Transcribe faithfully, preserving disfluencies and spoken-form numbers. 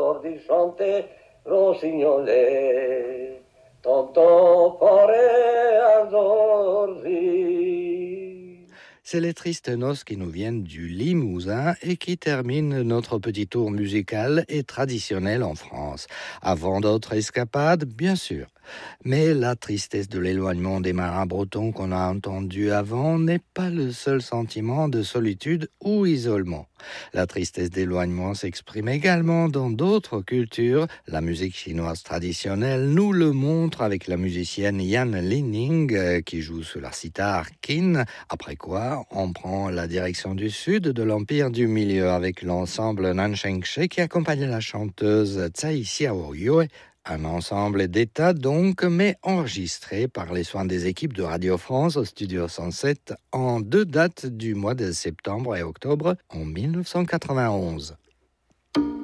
sordi chante rossignolè, tonto fore azzurri. C'est les tristes noces qui nous viennent du Limousin et qui terminent notre petit tour musical et traditionnel en France. Avant d'autres escapades, bien sûr. Mais la tristesse de l'éloignement des marins bretons qu'on a entendu avant n'est pas le seul sentiment de solitude ou isolement. La tristesse d'éloignement s'exprime également dans d'autres cultures. La musique chinoise traditionnelle nous le montre avec la musicienne Yan Lining qui joue sur la sitar Qin. Après quoi, on prend la direction du sud de l'Empire du Milieu avec l'ensemble Nanshengshi qui accompagne la chanteuse Tsai Xiaoyue. Un ensemble d'État donc, mais enregistré par les soins des équipes de Radio France au Studio cent sept en deux dates du mois de septembre et octobre en mille neuf cent quatre-vingt-onze.